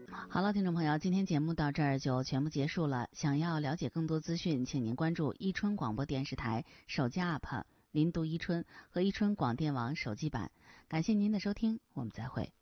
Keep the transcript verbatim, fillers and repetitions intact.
好了，听众朋友，今天节目到这儿就全部结束了。想要了解更多资讯，请您关注伊春广播电视台手机 A P P 林读伊春和伊春广电网手机版。感谢您的收听，我们再会。